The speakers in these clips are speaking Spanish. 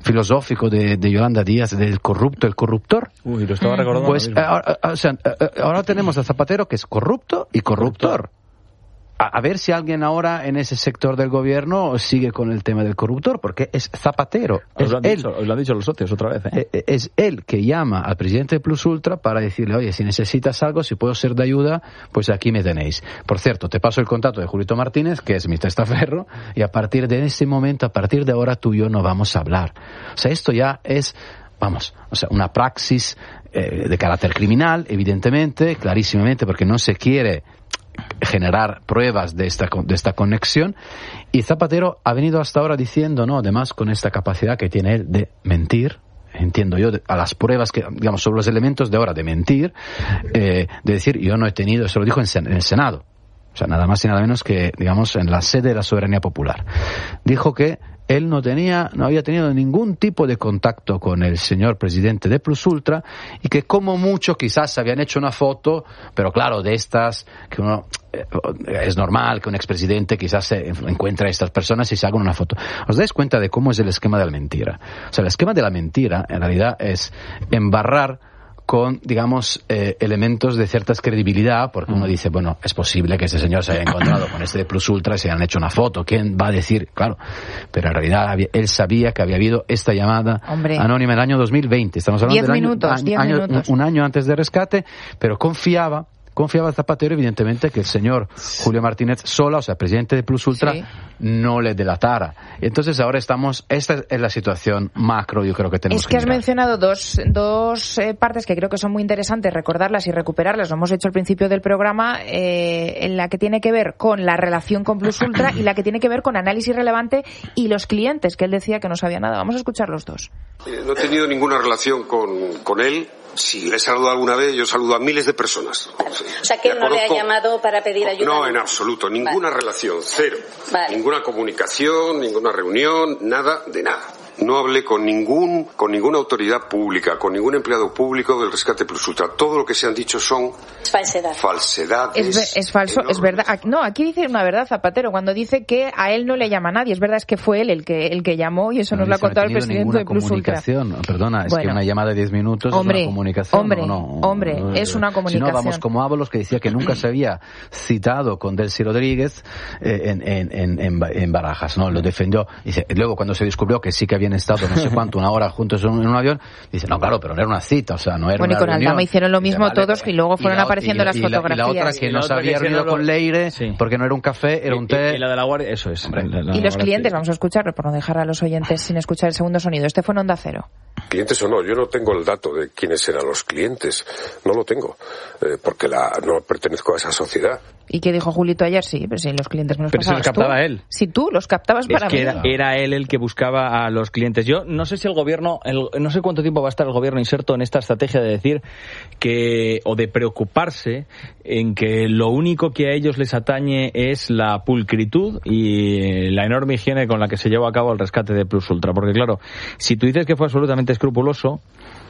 filosófico de Yolanda Díaz, del corrupto, el corruptor. Uy, lo estaba recordando. Pues ahora tenemos a Zapatero, que es corrupto y corruptor. A ver si alguien ahora en ese sector del gobierno sigue con el tema del corruptor, porque es Zapatero. Os lo han dicho los socios otra vez. Es él que llama al presidente de Plus Ultra para decirle, oye, si necesitas algo, si puedo ser de ayuda, pues aquí me tenéis. Por cierto, te paso el contacto de Julito Martínez, que es mi testaferro, y a partir de ese momento, a partir de ahora, tú y yo no vamos a hablar. O sea, esto ya es, una praxis de carácter criminal, evidentemente, clarísimamente, porque no se quiere generar pruebas de esta conexión, y Zapatero ha venido hasta ahora diciendo, no, además con esta capacidad que tiene él de mentir, entiendo yo, a las pruebas que, digamos, sobre los elementos de ahora de mentir, de decir, yo no he tenido, eso lo dijo en el Senado, o sea, nada más y nada menos que, digamos, en la sede de la soberanía popular, dijo que él no había tenido ningún tipo de contacto con el señor presidente de Plus Ultra, y que como mucho quizás habían hecho una foto, pero claro, de estas que uno es normal que un expresidente quizás se encuentre a estas personas y se haga una foto. ¿Os dais cuenta de cómo es el esquema de la mentira? O sea, el esquema de la mentira en realidad es embarrar con, digamos, elementos de cierta credibilidad, porque uno dice, bueno, es posible que ese señor se haya encontrado con este de Plus Ultra y se hayan hecho una foto, ¿quién va a decir? Claro, pero en realidad él sabía que había habido esta llamada anónima en el año 2020, estamos hablando del año, un año antes del rescate, pero confiaba Zapatero, evidentemente, que el señor Julio Martínez Sola, o sea, presidente de Plus Ultra, no le delatara. Entonces ahora esta es la situación macro, yo creo que tenemos que mirar. Es que has mencionado dos partes que creo que son muy interesantes recordarlas y recuperarlas, lo hemos hecho al principio del programa, en la que tiene que ver con la relación con Plus Ultra y la que tiene que ver con análisis relevante y los clientes, que él decía que no sabía nada. Vamos a escuchar los dos. No he tenido ninguna relación con él. Si le he saludado alguna vez, yo saludo a miles de personas. O sea, que él no le ha llamado para pedir ayuda. No, en absoluto. Ninguna relación, cero. Ninguna comunicación, ninguna reunión, nada de nada. No hablé con ninguna autoridad pública, con ningún empleado público del Rescate Plus Ultra. Todo lo que se han dicho son falsedades. Es falso, enormes. Es verdad. No, aquí dice una verdad Zapatero cuando dice que a él no le llama nadie. Es verdad, es que fue él el que llamó, y eso nos lo ha contado el presidente de Plus Ultra. Perdona, es que una llamada de 10 minutos es una comunicación. Es una comunicación. Si no, vamos como Ábalos, que decía que nunca se había citado con Delcy Rodríguez en Barajas, ¿no? Lo defendió. Dice, luego cuando se descubrió que sí que habían estado no sé cuánto, una hora juntos en un avión, dice, no, claro, pero no era una cita, o sea, no era una reunión. Bueno, y con Aldama hicieron lo mismo todos, y luego fueron apareciendo las fotografías. Y la otra que no se había reunido con Leire, porque no era un café, era un té. Y la de la Guardia, eso es. Y los clientes, vamos a escucharlo, por no dejar a los oyentes sin escuchar el segundo sonido. Este fue en Onda Cero. ¿Clientes o no? Yo no tengo el dato de quiénes eran los clientes. No lo tengo, porque no pertenezco a esa sociedad. ¿Y qué dijo Julito ayer? Sí, pero si los clientes me los pasabas. Pero si los captaba él. Si tú los captabas para mí. Era él el que buscaba a los clientes. Yo no sé si el gobierno, no sé cuánto tiempo va a estar el gobierno inserto en esta estrategia de decir o de preocuparse en que lo único que a ellos les atañe es la pulcritud y la enorme higiene con la que se llevó a cabo el rescate de Plus Ultra. Porque claro, si tú dices que fue absolutamente escrupuloso,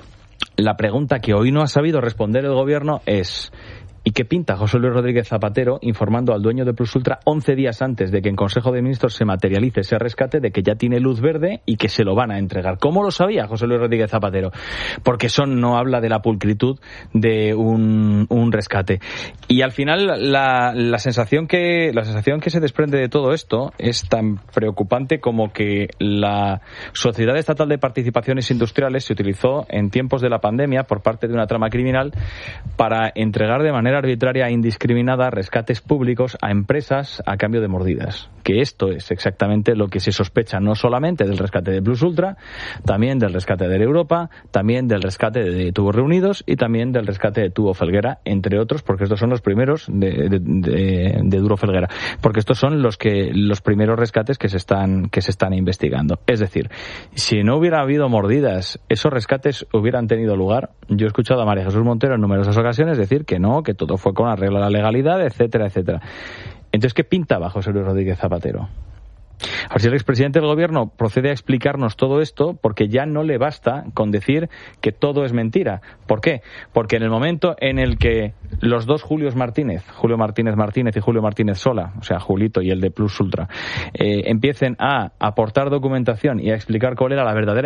la pregunta que hoy no ha sabido responder el gobierno es: ¿y qué pinta José Luis Rodríguez Zapatero informando al dueño de Plus Ultra 11 días antes de que en Consejo de Ministros se materialice ese rescate de que ya tiene luz verde y que se lo van a entregar? ¿Cómo lo sabía José Luis Rodríguez Zapatero? Porque eso no habla de la pulcritud de un rescate. Y al final la sensación que se desprende de todo esto es tan preocupante como que la Sociedad Estatal de Participaciones Industriales se utilizó en tiempos de la pandemia por parte de una trama criminal para entregar de manera arbitraria e indiscriminada rescates públicos a empresas a cambio de mordidas. Que esto es exactamente lo que se sospecha no solamente del rescate de Plus Ultra, también del rescate de Europa, también del rescate de Tubos Reunidos y también del rescate de Tubo Felguera, entre otros, porque estos son los primeros de Duro Felguera, porque estos son los primeros rescates que se están investigando. Es decir, si no hubiera habido mordidas, esos rescates hubieran tenido lugar. Yo he escuchado a María Jesús Montero en numerosas ocasiones decir que no, que todo fue con arreglo a la legalidad, etcétera, etcétera. Entonces, ¿qué pintaba José Luis Rodríguez Zapatero? A ver si el expresidente del gobierno procede a explicarnos todo esto, porque ya no le basta con decir que todo es mentira. ¿Por qué? Porque en el momento en el que los dos Julio Martínez y Julio Martínez Sola, o sea, Julito y el de Plus Ultra, empiecen a aportar documentación y a explicar cuál era la verdadera